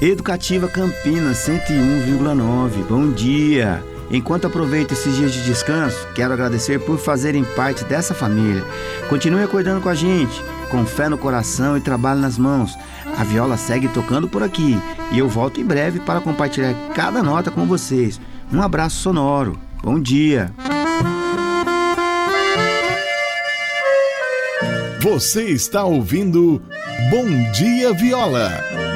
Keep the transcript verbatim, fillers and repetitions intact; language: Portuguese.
Educativa Campinas cento e um vírgula nove. Bom dia! Enquanto aproveito esses dias de descanso, quero agradecer por fazerem parte dessa família. Continue acordando com a gente, com fé no coração e trabalho nas mãos. A viola segue tocando por aqui e eu volto em breve para compartilhar cada nota com vocês. Um abraço sonoro. Bom dia! Você está ouvindo Bom Dia Viola.